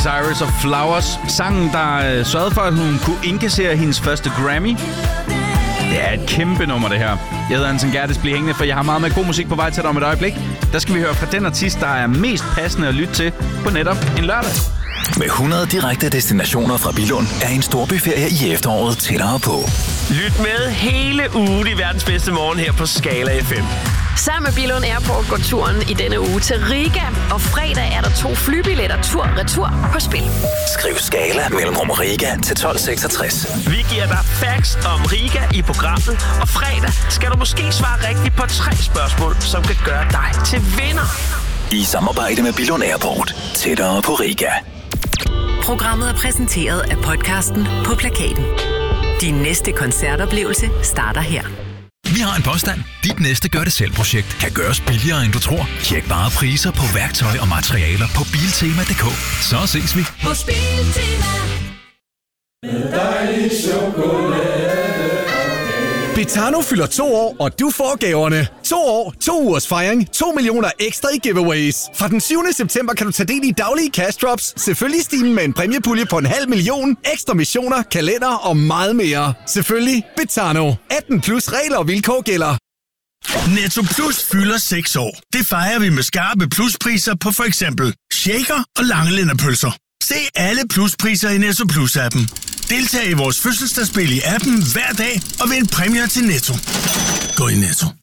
Cyrus og Flowers. Sangen, der sørgede for, at hun kunne indkassere hendes første Grammy. Det er et kæmpe nummer, det her. Jeg hedder Anton Gerdes. Bliv hængende, for jeg har meget med god musik på vej til dig om et øjeblik. Der skal vi høre fra den artist, der er mest passende at lytte til på netop en lørdag. Med 100 direkte destinationer fra Billund er en storbyferie i efteråret tættere på. Lyt med hele ugen i verdens bedste morgen her på Skala FM. Sammen med Billund Airport går turen i denne uge til Riga, og fredag er der 2 flybilletter tur-retur på spil. Skriv Skala mellemrum Riga til 1266. Vi giver dig facts om Riga i programmet, og fredag skal du måske svare rigtigt på 3 spørgsmål, som kan gøre dig til vinder. I samarbejde med Billund Airport. Tættere på Riga. Programmet er præsenteret af podcasten På Plakaten. Din næste koncertoplevelse starter her. Vi har en påstand. Dit næste gør-det-selv-projekt kan gøres billigere, end du tror. Tjek bare priser på værktøj og materialer på Biltema.dk. Så ses vi. Hos Biltema. Med dejlig chokolade. Betano fylder 2 år, og du får gaverne. 2 år, 2 ugers fejring, 2 millioner ekstra i giveaways. Fra den 7. september kan du tage del i daglige cash drops, selvfølgelig stimen med en præmiepulje på 500.000, ekstra missioner, kalender og meget mere. Selvfølgelig Betano. 18 plus regler og vilkår gælder. Netto Plus fylder 6 år. Det fejrer vi med skarpe pluspriser på for eksempel shaker og langelænderpølser. Se alle pluspriser i Netto Plus-appen. Deltag i vores fødselsdagsspil i appen hver dag og vind præmier til Netto. Gå i Netto.